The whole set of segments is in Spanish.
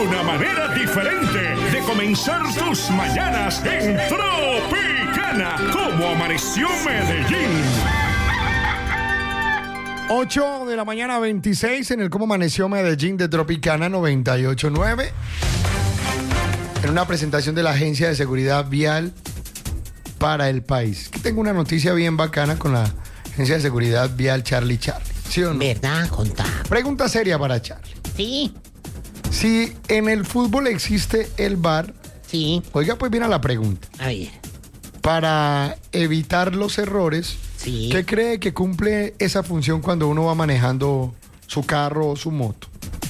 Una manera diferente de comenzar tus mañanas en Tropicana. ¿Cómo amaneció Medellín? 8 de la mañana 26 en el Cómo Amaneció Medellín de Tropicana 98.9. En una presentación de la Agencia de Seguridad Vial para el país. Que tengo una noticia bien bacana con la Agencia de Seguridad Vial Charlie. ¿Sí o no? ¿Verdad? Contá. Pregunta seria para Charlie. Sí. Si en el fútbol existe el VAR, Sí. oiga pues viene la pregunta. A ver. Para evitar los errores, Sí. ¿qué cree que cumple esa función cuando uno va manejando su carro o su moto?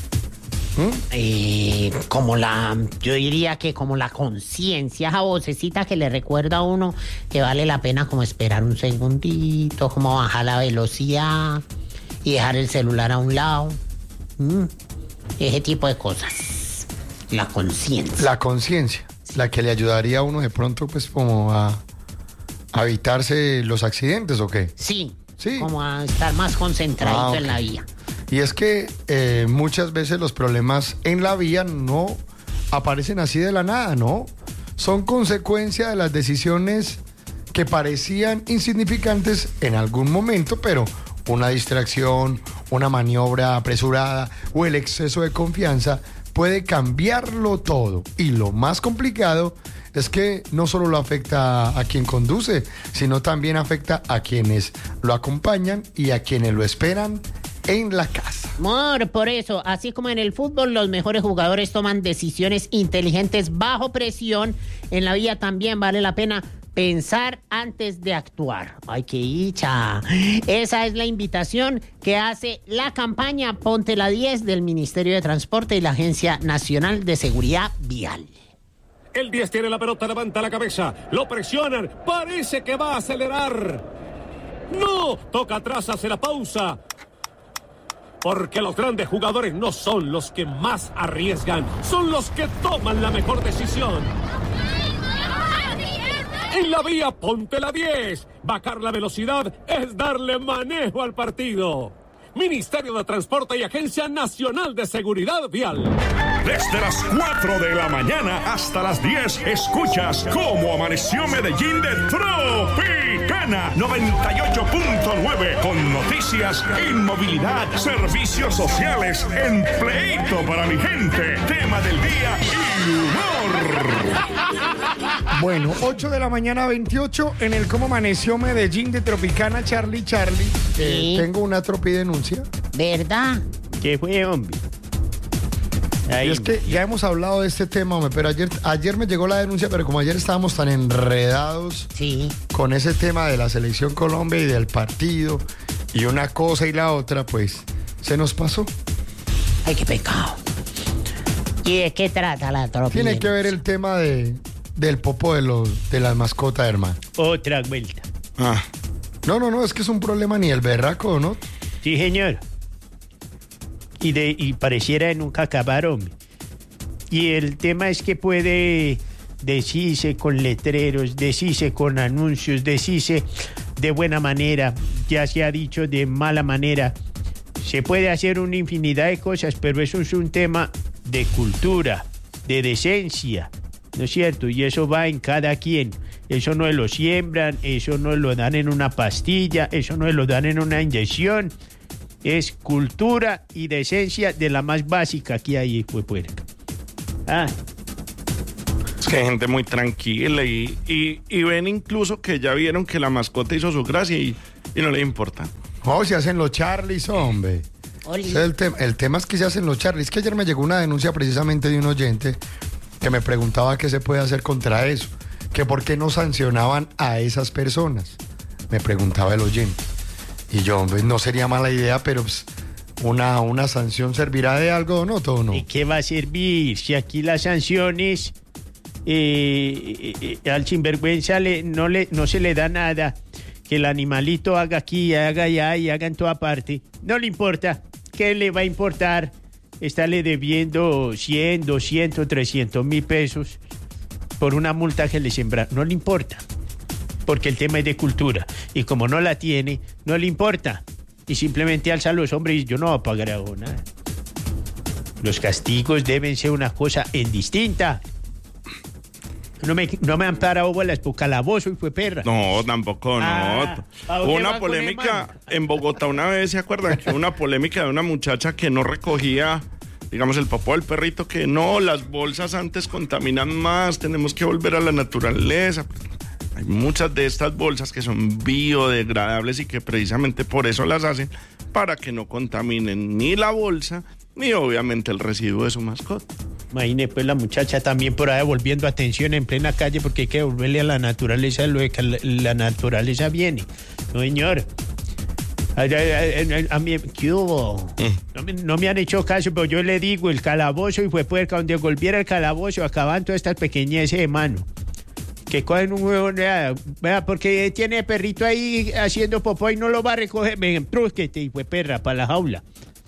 Yo diría que como la conciencia, esa vocecita que le recuerda a uno que vale la pena como esperar un segundito, como bajar la velocidad y dejar el celular a un lado. Ese tipo de cosas. La conciencia. La conciencia, la que le ayudaría a uno de pronto pues como a evitarse los accidentes ¿o qué? Sí. Sí. Como a estar más concentradito Ok. en la vía. Y es que muchas veces los problemas en la vía no aparecen así de la nada, ¿no? Son consecuencia de las decisiones que parecían insignificantes en algún momento, pero una distracción, una maniobra apresurada o el exceso de confianza puede cambiarlo todo. Y lo más complicado es que no solo lo afecta a quien conduce, sino también afecta a quienes lo acompañan y a quienes lo esperan en la casa. Amor, por eso, así como en el fútbol, los mejores jugadores toman decisiones inteligentes bajo presión. En la vida también vale la pena pensar antes de actuar. ¡Ay, qué dicha! Esa es la invitación que hace la campaña Ponte la 10 del Ministerio de Transporte y la Agencia Nacional de Seguridad Vial. El 10 tiene la pelota, levanta la cabeza, lo presionan, parece que va a acelerar. ¡No! Toca atrás, hace la pausa. Porque los grandes jugadores no son los que más arriesgan, son los que toman la mejor decisión. En la vía, ponte la 10. Bajar la velocidad es darle manejo al partido. Ministerio de Transporte y Agencia Nacional de Seguridad Vial. Desde las 4 de la mañana hasta las 10 escuchas Cómo Amaneció Medellín de Tropicana 98.9 con noticias, inmovilidad, servicios sociales, empleito para mi gente, tema del día y humor. Bueno, 8 de la mañana 28 en el Cómo Amaneció Medellín de Tropicana Charlie. Sí. Tengo una tropidenuncia. ¿Verdad? ¿Qué fue, hombre? Y es que ya hemos hablado de este tema, hombre, pero ayer me llegó la denuncia, pero como ayer estábamos tan enredados Sí. con ese tema de la Selección Colombia y del partido, y una cosa y la otra, pues, se nos pasó. Ay, qué pecado. ¿Y de qué trata la tropa? Tiene que ver el tema del popo de las mascotas, hermano. Otra vuelta. No, es que es un problema ni el berraco, ¿no? Sí, señor. Y pareciera de nunca acabar, hombre. Y el tema es que puede decirse con letreros, decirse con anuncios, decirse de buena manera, ya se ha dicho de mala manera. Se puede hacer una infinidad de cosas, pero eso es un tema de cultura, de decencia, ¿no es cierto? Y eso va en cada quien. Eso no lo siembran, eso no lo dan en una pastilla, eso no lo dan en una inyección. Es cultura y decencia de la más básica que hay, pues puerca. Es que hay gente muy tranquila y ven incluso que ya vieron que la mascota hizo su gracia y no le importa. No, se hacen los Charlies, hombre. Oli. Ese es el tema es que se hacen los Charlies. Es que ayer me llegó una denuncia precisamente de un oyente que me preguntaba qué se puede hacer contra eso. Que por qué no sancionaban a esas personas. Me preguntaba el oyente. Y yo, hombre, no sería mala idea, pero pues, una sanción servirá de algo o no, todo no. ¿Y qué va a servir? Si aquí las sanciones al sinvergüenza no se le da nada. Que el animalito haga aquí, haga allá y haga en toda parte. No le importa. ¿Qué le va a importar? Estarle debiendo 100, 200, 300 mil pesos por una multa que le sembra. No le importa. Porque el tema es de cultura. Y como no la tiene, no le importa. Y simplemente alza los hombres y yo no voy a pagar algo, nada. Los castigos deben ser una cosa indistinta. No me han parado bolas por calabozo y fue perra. No, tampoco, ¿a no. dónde Hubo una van con el polémica man? en Bogotá una vez, ¿se acuerdan? Que hubo una polémica de una muchacha que no recogía, digamos, el popó del perrito, que no, las bolsas antes contaminan más, tenemos que volver a la naturaleza. Hay muchas de estas bolsas que son biodegradables y que precisamente por eso las hacen, para que no contaminen ni la bolsa, ni obviamente el residuo de su mascota. Imagine pues la muchacha también por ahí volviendo atención en plena calle porque hay que devolverle a la naturaleza lo de que la naturaleza viene. No, señor. A mí, ¿qué hubo? No me han hecho caso, pero yo le digo, el calabozo y fue puerca, donde volviera el calabozo, acaban todas estas pequeñeces de mano. Que cogen un huevo, vea, porque tiene perrito ahí haciendo popó y no lo va a recoger. Ven, trúsquete y fue perra para la jaula.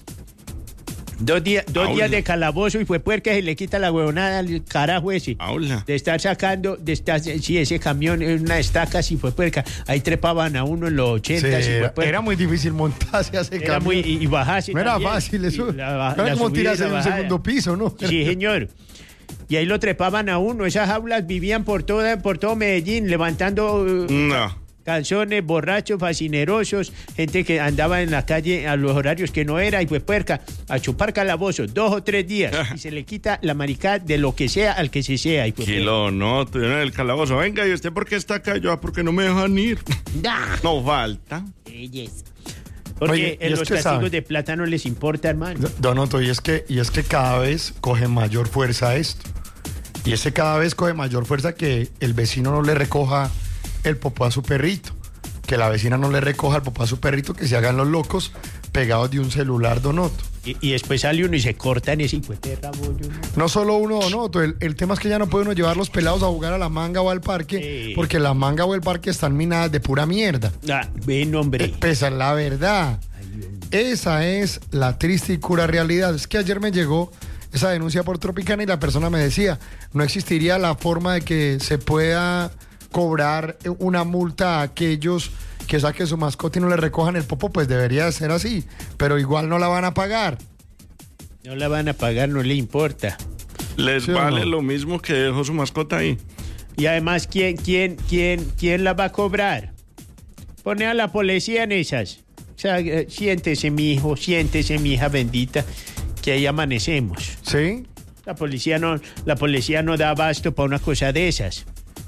Dos días de calabozo y fue puerca y le quita la huevonada al carajo ese. Aula. De estar sacando, sí, ese camión en una estaca, si fue puerca. Ahí trepaban a uno en los 80. Sí, si fue puerca. era muy difícil montarse a ese Era camión. muy, y bajarse. No era también. fácil eso. Y la Era como subida y tirarse la de un bajada. segundo piso, ¿no? Sí, señor. Y ahí lo trepaban a uno. Esas jaulas vivían por todo Medellín, levantando No. calzones, borrachos, fascinerosos, gente que andaba en la calle a los horarios que no era y fue puerca a chupar calabozos 2 o 3 días y se le quita la maricada de lo que sea al que se sea. Y fue Kilo, no, tuvieron en el calabozo. Venga, ¿y usted por qué está acá? Yo, porque no me dejan ir. ¡Ah! No falta. Belleza. Porque Oye, en ¿y es los que castigos sabe? de plata no les importa, hermano. Donoto, y es que cada vez coge mayor fuerza esto. Y es que cada vez coge mayor fuerza que el vecino no le recoja el popó a su perrito. Que la vecina no le recoja el popó a su perrito, que se hagan los locos pegados de un celular, Donoto. Y después sale uno y se corta en ese hijo de perra bollo, ¿no? No solo uno, Donoto, el tema es que ya no puede uno llevar los pelados a jugar a la manga o al parque, Sí. porque la manga o el parque están minadas de pura mierda. Ah, ven, hombre. Pesa la verdad. Esa es la triste y cruda realidad. Es que ayer me llegó esa denuncia por Tropicana y la persona me decía, no existiría la forma de que se pueda cobrar una multa a aquellos que saquen su mascota y no le recojan el popó, pues debería de ser así, pero igual no la van a pagar. No la van a pagar, no le importa. Les ¿Sí o vale no? lo mismo que dejó su mascota ahí. Y además, ¿quién la va a cobrar? Pone a la policía en esas. O sea, siéntese, mi hijo, siéntese, mi hija bendita, que ahí amanecemos. ¿Sí? La policía no da abasto para una cosa de esas.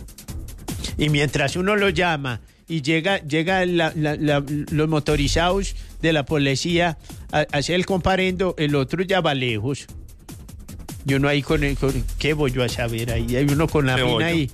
Y mientras uno lo llama y llega los motorizados de la policía a hacer el comparendo, el otro ya va lejos. Y uno ahí ¿qué voy yo a saber ahí? Hay uno con la ¿Qué mina voy yo? ahí.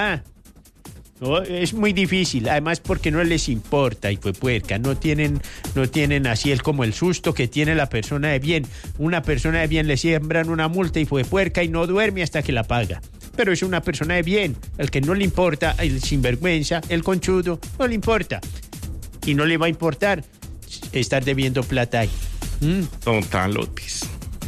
No, es muy difícil, además porque no les importa y fue puerca, no tienen así como el susto que tiene la persona de bien. Una persona de bien le siembran una multa y fue puerca y no duerme hasta que la paga. Pero es una persona de bien, el que no le importa, el sinvergüenza, el conchudo, no le importa. Y no le va a importar estar debiendo plata ahí. Total, Otis.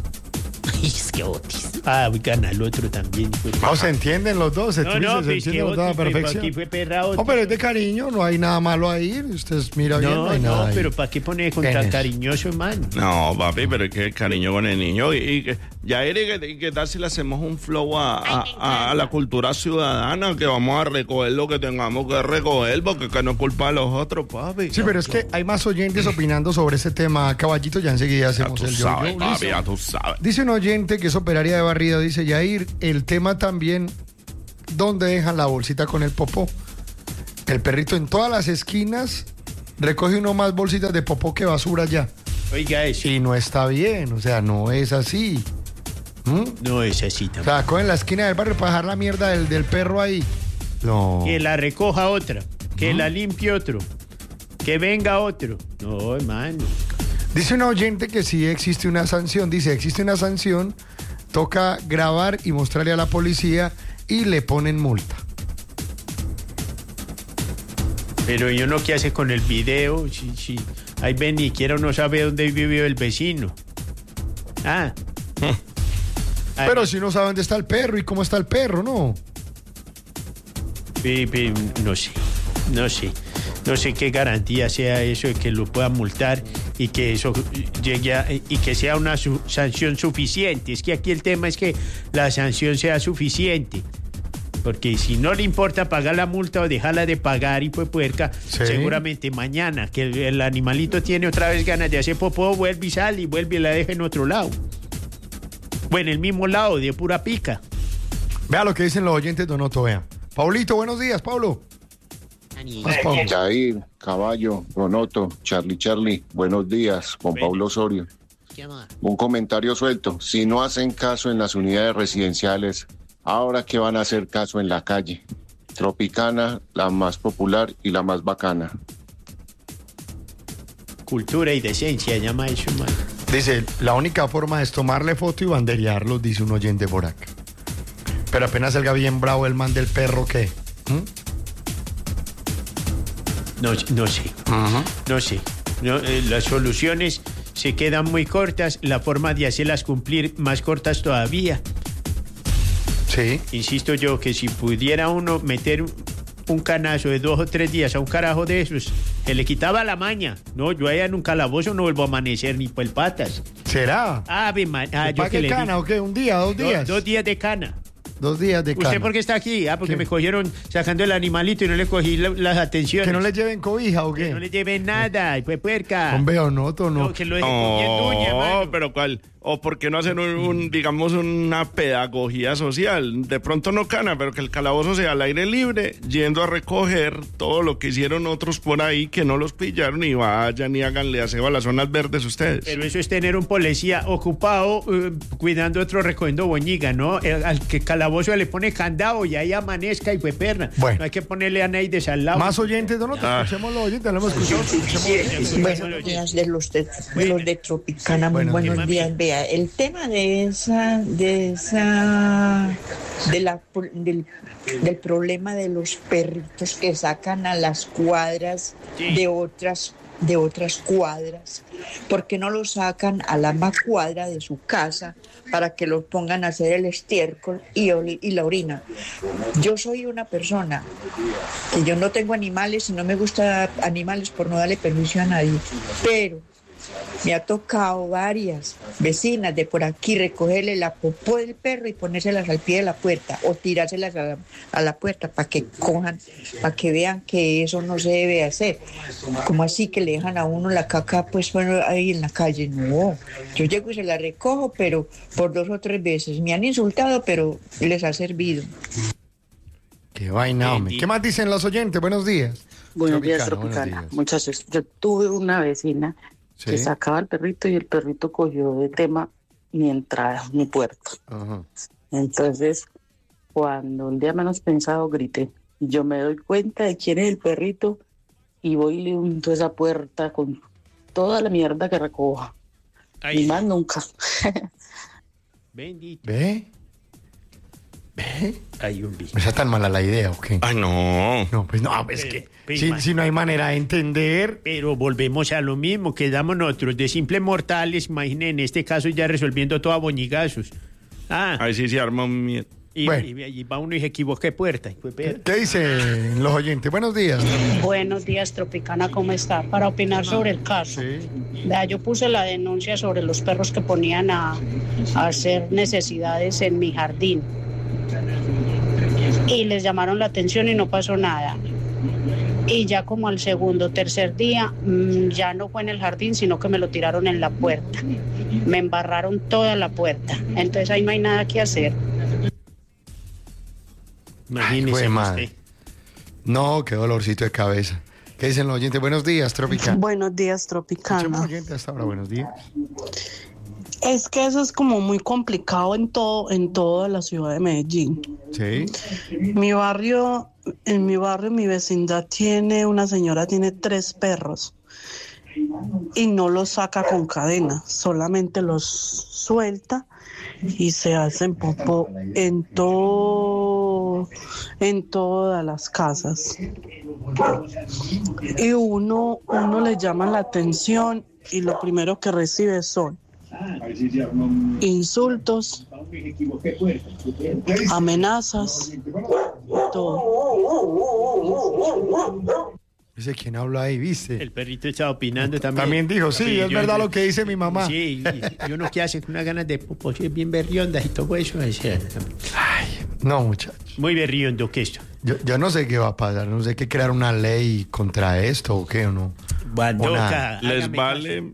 Es que Otis. Ah, gana el otro también. No, se entienden los dos, se No, entienden pues que los dos a la Otis, pues, perfección. aquí fue perra Otis. No, pero es de cariño, no hay nada malo ahí. Usted mira bien, no hay nada ahí. pero ¿para qué pone con ¿Quién tan es? cariñoso, hermano? No, papi, pero es que el cariño con el niño. Ya, Eric, ¿qué tal si le hacemos un flow a la cultura ciudadana? Que vamos a recoger lo que tengamos que recoger, porque que no es culpa de los otros, papi. Sí, pero es que hay más oyentes opinando sobre ese tema. Caballito, ya enseguida Ya hacemos tú el sabes, yo-yo. papi, Listo. ya tú sabes. Dice un oyente que es operaria de barrida, dice Yair, el tema también, ¿dónde dejan la bolsita con el popó? El perrito en todas las esquinas recoge uno más bolsitas de popó que basura ya. Oiga eso. Y no está bien, o sea, no es así. ¿Mm? No es así O tampoco. sea, cogen la esquina del barrio para dejar la mierda del perro ahí. No. Que la recoja otra, que la limpie otro, que venga otro. No, hermano. Dice un oyente que sí existe una sanción. Dice, existe una sanción, toca grabar y mostrarle a la policía y le ponen multa. Pero yo no, ¿qué hace con el video? Si ahí ven, ni siquiera uno sabe dónde vive el vecino. Ah. Pero si no sabe dónde está el perro y cómo está el perro, ¿no? No sé qué garantía sea eso de que lo puedan multar y que eso llegue y que sea una sanción suficiente. Es que aquí el tema es que la sanción sea suficiente. Porque si no le importa pagar la multa o dejarla de pagar y pues puerca, Sí. seguramente mañana que el animalito tiene otra vez ganas de hacer popó, vuelve y sale y vuelve y la deja en otro lado. O en el mismo lado, de pura pica. Vea lo que dicen los oyentes, Donoto, vea. Paulito, buenos días, Pablo. Más, Pablo. Jair, Caballo, Donoto, Charlie, buenos días, Juan Pablo Osorio. ¿Qué más? Un comentario suelto. Si no hacen caso en las unidades residenciales, ¿ahora qué van a hacer caso en la calle? Tropicana, la más popular y la más bacana. Cultura y decencia, llama eso, man. Dice, la única forma es tomarle foto y banderearlos, dice un oyente por acá. Pero apenas salga bien bravo el man del perro, ¿qué? No sé. No sé. No, las soluciones se quedan muy cortas, la forma de hacerlas cumplir más cortas todavía. Sí. Insisto yo que si pudiera uno meter un canazo de 2 o 3 días a un carajo de esos, se le quitaba la maña. No, yo allá en un calabozo no vuelvo a amanecer ni por el patas. ¿Será? Yo ¿Para que qué le cana digo. o qué? ¿Un día, 2 días? 2 días de cana. 2 días de cana. ¿Usted por qué está aquí? Porque ¿Qué? me cogieron sacando el animalito y no le cogí las atenciones. ¿Que no le lleven cobija o Que qué? no le lleven nada, y pues puerca. Hombre, Donoto, no. No, que lo deje comiendo uña, No, mano. pero ¿cuál? ¿O por qué no hacer digamos, una pedagogía social? De pronto no cana, pero que el calabozo sea al aire libre, yendo a recoger todo lo que hicieron otros por ahí que no los pillaron y vayan y háganle aseo a las zonas verdes ustedes. Pero eso es tener un policía ocupado cuidando otro recogiendo boñiga, ¿no? Al que calabozo le pone candado y ahí amanezca y fue perna. Bueno. No hay que ponerle a nadie al lado. Más oyentes, Donoto. Escuchemos los oyentes, lo hemos escuchado. Buenos días de los de Tropicana, muy Buenos buenos días. Vea, el tema del problema de los perritos que sacan a las cuadras Sí. de otras cuadras, ¿por qué no los sacan a la más cuadra de su casa para que los pongan a hacer el estiércol y la orina? Yo soy una persona que yo no tengo animales y no me gusta animales por no darle permiso a nadie, pero me ha tocado varias vecinas de por aquí recogerle la popó del perro y ponérselas al pie de la puerta o tirárselas a la puerta para que cojan, para que vean que eso no se debe hacer. Como así que le dejan a uno la caca pues bueno, ahí en la calle. No, yo llego y se la recojo, pero por 2 o 3 veces. Me han insultado, pero les ha servido. Qué vaina, hombre. ¿Qué más dicen los oyentes? Buenos días. Buenos días, Buenos Tropicana. días. Muchachos, yo tuve una vecina que Sí. sacaba al perrito y el perrito cogió de tema mi entrada, mi puerta. Ajá. Entonces, cuando un día menos pensado grité, yo me doy cuenta de quién es el perrito y voy y le unto esa puerta con toda la mierda que recoja. Ahí. Y más nunca. Bendito. ¿Ve? Hay un bicho. ¿No está tan mala la idea o qué? Ay, no. No, pues no, pues Pero, que pues, si, man. si no hay manera de entender. Pero volvemos a lo mismo, quedamos nosotros de simples mortales, imaginen, en este caso ya resolviendo todo a boñigazos. Ahí sí se arma un miedo. Y, Bueno. y va uno y se equivoca de puerta. Y fue perra. ¿Qué dicen los oyentes? Buenos días. Buenos días, Tropicana, ¿cómo está? Para opinar sobre el caso. Sí. Vea, yo puse la denuncia sobre los perros que ponían a hacer necesidades en mi jardín. Y les llamaron la atención y no pasó nada. Y ya como al segundo, tercer día, ya no fue en el jardín, sino que me lo tiraron en la puerta. Me embarraron toda la puerta. Entonces ahí no hay nada que hacer. Imagínese jue madre. usted. No, qué dolorcito de cabeza. ¿Qué dicen los oyentes? Buenos días, Tropicana. Buenos días, Escuchemos Tropicana. oyentes hasta ahora. Buenos días. Es que eso es como muy complicado en toda la ciudad de Medellín. Sí. En mi barrio, mi vecindad una señora tiene 3 perros y no los saca con cadena, solamente los suelta y se hacen popó en todas las casas. Y uno le llama la atención y lo primero que recibe son insultos, amenazas, todo. Dice, ¿quién habla ahí, viste? El perrito está opinando también. También dijo, sí, es verdad lo que dice mi mamá. Sí, y uno que hace con unas ganas de popó, sí, bien berrionda y todo eso. Ay, no, muchachos. Muy berriondo que esto. Yo no sé qué va a pasar, no sé qué crear una ley contra esto o qué o no. Bandoca. Les vale.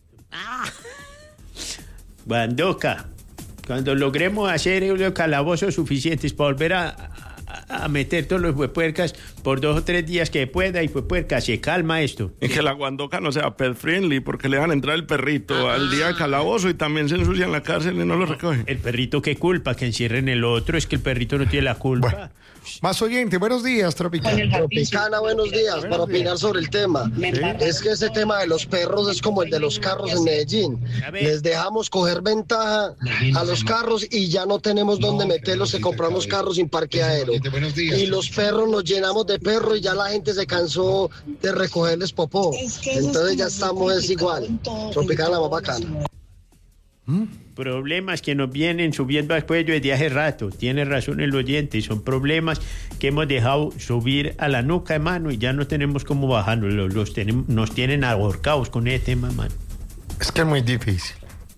Bandoca. Cuando logremos hacer los calabozos suficientes para volver a meter todos los huepuercas por 2 o 3 días que pueda, y huepuerca, se calma esto. Y que la guandoca no sea pet friendly, porque le van a entrar el perrito al día de calabozo y también se ensucia en la cárcel y no lo recogen. El perrito, ¿qué culpa? Que encierren el otro, es que el perrito no tiene la culpa. Bueno, más oyente, buenos días, Tropicana. Tropicana, buenos días, para opinar sobre el tema. Es que ese tema de los perros es como el de los carros en Medellín. Les dejamos coger ventaja a los carros y ya no tenemos dónde meterlos, que compramos carros sin parqueadero. Y los perros nos llenamos de perros y ya la gente se cansó de recogerles popó. Entonces ya estamos es igual. Tropicana más bacana. Problemas que nos vienen subiendo al cuello desde hace rato. Tiene razón el oyente. Son problemas que hemos dejado subir a la nuca, hermano, y ya no tenemos cómo bajarnos. Nos tienen ahorcados con ese tema, hermano. Es que es muy difícil.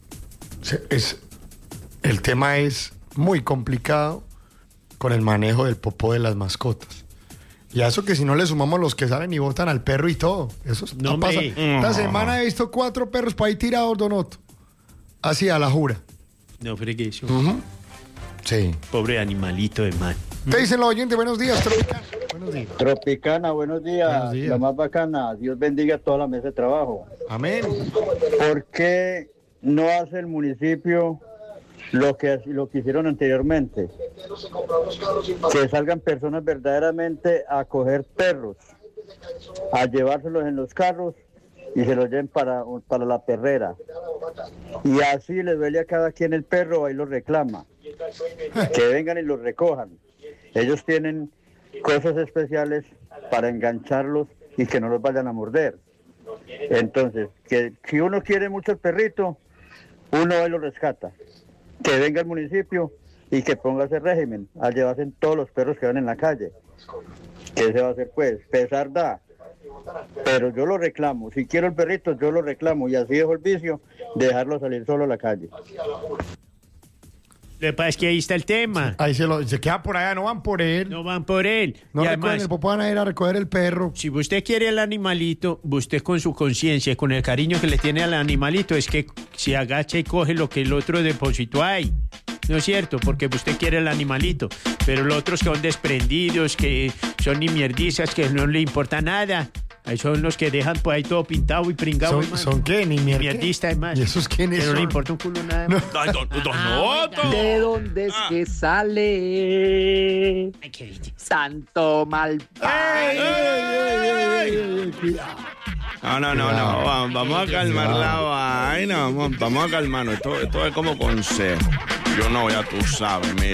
El tema es muy complicado con el manejo del popó de las mascotas. Y a eso que si no le sumamos los que salen y botan al perro y todo. Eso no pasa. Esta semana he visto 4 perros por ahí tirados, Donoto. Así a la jura. No fregué eso. Sí. Pobre animalito, hermano. ¿Qué dicen los oyentes? Buenos días, Tropicana. Buenos días. Tropicana, buenos días. La más bacana. Dios bendiga a toda la mesa de trabajo. Amén. ¿Por qué no hace el municipio lo que hicieron anteriormente? Que salgan personas verdaderamente a coger perros, a llevárselos en los carros y se los lleven para la perrera. Y así les duele a cada quien el perro, ahí lo reclama. Que vengan y los recojan. Ellos tienen cosas especiales para engancharlos y que no los vayan a morder. Entonces, que si uno quiere mucho el perrito, uno ahí lo rescata. Que venga el municipio y que ponga ese régimen a llevarse todos los perros que van en la calle. ¿Qué se va a hacer pues? Pesar da. Pero yo lo reclamo. Si quiero el perrito, yo lo reclamo. Y así dejo el vicio de dejarlo salir solo a la calle. Lo que pasa es que ahí está el tema. Ahí se queda por allá, no van por él. No van por él. No y recogen además, el popó, van a ir a recoger el perro. si usted quiere el animalito, usted con su conciencia, con el cariño que le tiene al animalito, es que se agacha y coge lo que el otro depositó ahí. ¿No es cierto? Porque usted quiere el animalito. Pero los otros que son desprendidos, que son ni mierdizas, que no le importa nada. Ahí son los que dejan por ahí todo pintado y pringado. ¿Son qué? Ni mierdista, además. ¿Y esos quiénes que son? no le importa un culo nada. No. ¿De dónde es que sale tanto mal? No. Vamos a calmar la vaina. Vamos a calmarnos. Esto es como consejo. Yo no, ya tú sabes, mira.